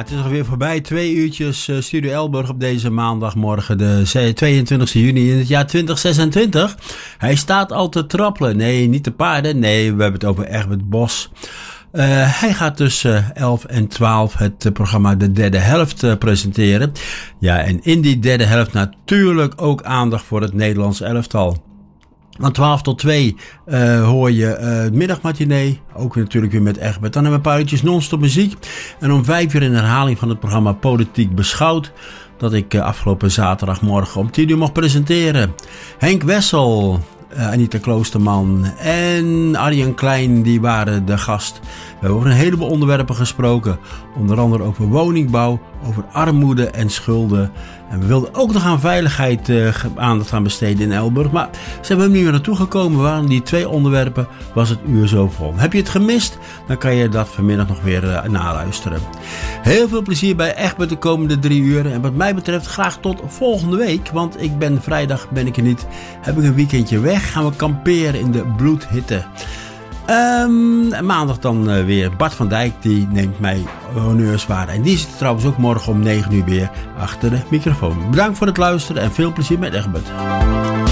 het is alweer voorbij. 2 uurtjes Studio Elburg op deze maandagmorgen, de 22 juni in het jaar 2026. Hij staat al te trappelen. Nee, niet de paarden. Nee, we hebben het over Egbert Bos. Hij gaat tussen 11 en 12 het programma De Derde Helft presenteren. Ja, en in die derde helft natuurlijk ook aandacht voor het Nederlands elftal. Van 12 tot 2 hoor je het middagmatinee. Ook natuurlijk weer met Egbert. Dan hebben we een paar uurtjes non-stop muziek. En om 5 uur in herhaling van het programma Politiek Beschouwd. Dat ik afgelopen zaterdagmorgen om 10 uur mocht presenteren. Henk Wessel, Anita Kloosterman en Arjen Klein, die waren de gast. We hebben over een heleboel onderwerpen gesproken. Onder andere over woningbouw, over armoede en schulden. En we wilden ook nog aan veiligheid aandacht gaan besteden in Elburg. Maar zijn we er niet meer naartoe gekomen. Waarom die 2 onderwerpen was het uur zo vol. Heb je het gemist? Dan kan je dat vanmiddag nog weer naluisteren. Heel veel plezier bij Egbert de komende 3 uur. En wat mij betreft graag tot volgende week. Want vrijdag ben ik er niet. Heb ik een weekendje weg. Gaan we kamperen in de bloedhitte. Maandag dan weer Bart van Dijk, die neemt mij honneurs waar. En die zit trouwens ook morgen om 9 uur weer achter de microfoon. Bedankt voor het luisteren en veel plezier met Egbert.